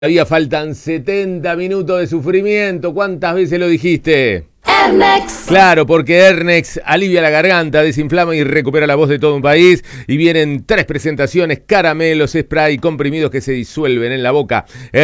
Todavía faltan 70 minutos de sufrimiento. ¿Cuántas veces lo dijiste? Ernex. Claro, porque Ernex alivia la garganta, desinflama y recupera la voz de todo un país. Y vienen 3 presentaciones: caramelos, spray, comprimidos que se disuelven en la boca.